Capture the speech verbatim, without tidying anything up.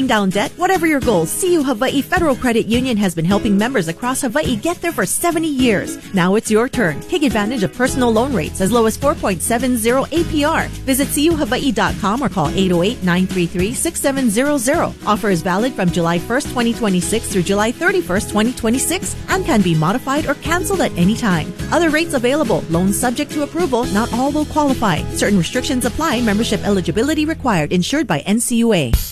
paying down debt, whatever your goals, C U Hawaii Federal Credit Union has been helping members across Hawaii get there for seventy years. Now it's your turn. Take advantage of personal loan rates as low as four point seven zero A P R. Visit C U Hawaii dot com or call eight oh eight, nine three three, six seven zero zero. Offer is valid from July first, twenty twenty-six through July thirty-first, twenty twenty-six and can be modified or canceled at any time. Other rates available. Loans subject to approval. Not all will qualify. Certain restrictions apply. Membership eligibility required. Insured by N C U A.